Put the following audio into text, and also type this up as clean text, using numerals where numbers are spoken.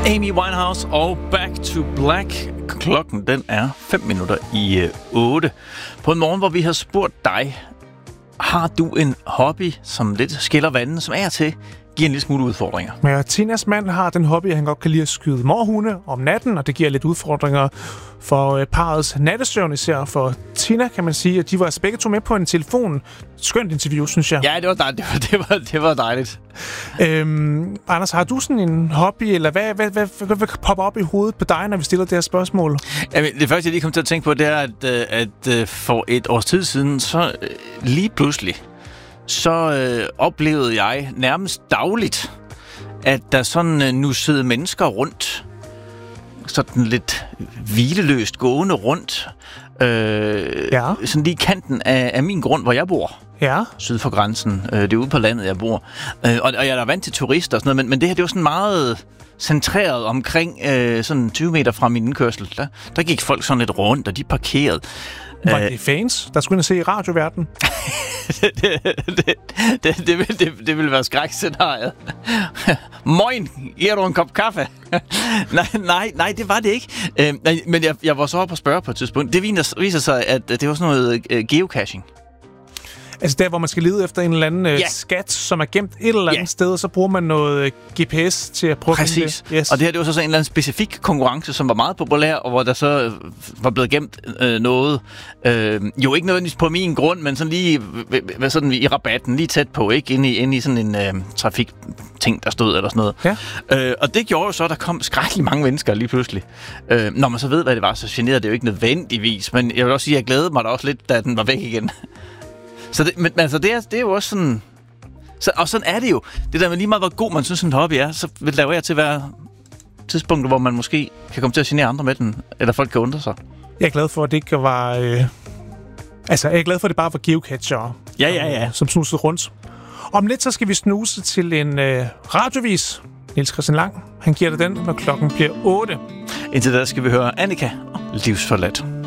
Amy Winehouse og Back to Black. Klokken den er 7:05. På en morgen, hvor vi har spurgt dig, har du en hobby, som lidt skiller vandene, som er til giver en lille smule udfordringer? Ja, Tinas mand har den hobby, at han godt kan lide at skyde mårhunde om natten, og det giver lidt udfordringer for parrets nattesøvn, især for Tina, kan man sige, at de var begge to med på en telefon. Skønt interview, synes jeg. Ja, det var dejligt. Det var dejligt. Anders, har du sådan en hobby, eller hvad popper op i hovedet på dig, når vi stiller det her spørgsmål? Jamen, det første, jeg lige kom til at tænke på, det er, at for et års tid siden, så lige pludselig, så oplevede jeg nærmest dagligt, at der sådan nussede mennesker rundt, sådan lidt hvileløst gående rundt, sådan lige i kanten af min grund, hvor jeg bor. Ja. Syd for grænsen. Det er ude på landet, jeg bor. Og jeg er da vant til turister og sådan noget, men det her, det var sådan meget centreret omkring sådan 20 meter fra min indkørsel. Der gik folk sådan lidt rundt, og de parkerede. Var det fans, der skulle ind og se i radioverden? Det ville være skrækscenariet. Moin, giver du en kop kaffe? nej, det var det ikke. Men jeg var så oppe og spørge på et tidspunkt. Det viser sig, at det var sådan noget geocaching. Altså der, hvor man skal lede efter en eller anden skat, som er gemt et eller andet sted, og så bruger man noget GPS til at prøve Præcis. at finde det. Yes. Og det her, det var så en eller anden specifik konkurrence, som var meget populær, og hvor der så var blevet gemt noget. Jo ikke nødvendigvis på min grund, men sådan lige sådan i rabatten, lige tæt på, ikke? Inde i sådan en trafikting, der stod eller sådan noget. Ja. Og det gjorde jo så, at der kom skrækkeligt mange mennesker lige pludselig. Når man så ved, hvad det var, så generede det jo ikke nødvendigvis. Men jeg vil også sige, at jeg glædede mig da også lidt, da den var væk igen. Så det, men altså, det er jo også sådan... Og sådan er det jo. Det der med lige meget, hvor god man synes, en hobby er, så vil der jo til at være tidspunkter, hvor man måske kan komme til at genere andre med den, eller folk kan undre sig. Jeg er glad for, at det ikke var... jeg er glad for, at det bare var geocacher, som snusede rundt. Om lidt, så skal vi snuse til en radiovis. Niels Christian Lang, han giver dig den, når klokken bliver 8. Indtil da skal vi høre Annika og Livsforladt.